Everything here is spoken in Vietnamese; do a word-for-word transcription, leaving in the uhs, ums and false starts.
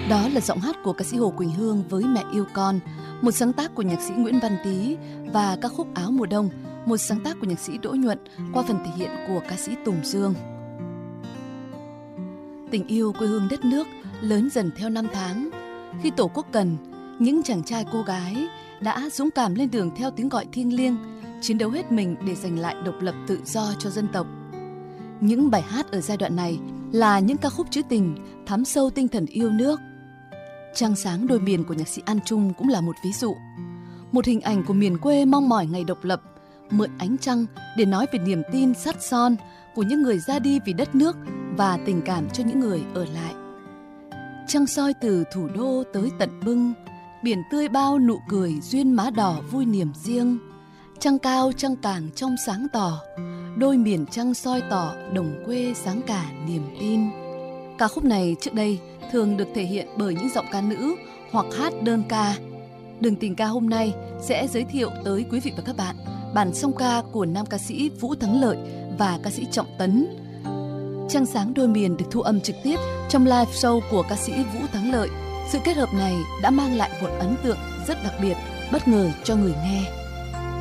Đó là giọng hát của ca sĩ Hồ Quỳnh Hương với Mẹ Yêu Con, một sáng tác của nhạc sĩ Nguyễn Văn Tý, và ca khúc Áo Mùa Đông, một sáng tác của nhạc sĩ Đỗ Nhuận qua phần thể hiện của ca sĩ Tùng Dương. Tình yêu quê hương đất nước lớn dần theo năm tháng. Khi Tổ quốc cần, những chàng trai cô gái đã dũng cảm lên đường theo tiếng gọi thiêng liêng, chiến đấu hết mình để giành lại độc lập tự do cho dân tộc. Những bài hát ở giai đoạn này là những ca khúc trữ tình, thấm sâu tinh thần yêu nước. Trăng sáng đôi miền của nhạc sĩ An Trung cũng là một ví dụ. Một hình ảnh của miền quê mong mỏi ngày độc lập, mượn ánh trăng để nói về niềm tin sắt son của những người ra đi vì đất nước và tình cảm cho những người ở lại. Trăng soi từ thủ đô tới tận bưng, biển tươi bao nụ cười duyên má đỏ vui niềm riêng. Trăng cao trăng càng trong sáng tỏ, đôi miền trăng soi tỏ đồng quê sáng cả niềm tin. Ca khúc này trước đây thường được thể hiện bởi những giọng ca nữ hoặc hát đơn ca. Đường Tình Ca hôm nay sẽ giới thiệu tới quý vị và các bạn bản song ca của nam ca sĩ Vũ Thắng Lợi và ca sĩ Trọng Tấn. Trăng sáng đôi miền được thu âm trực tiếp trong live show của ca sĩ Vũ Thắng Lợi. Sự kết hợp này đã mang lại một ấn tượng rất đặc biệt, bất ngờ cho người nghe.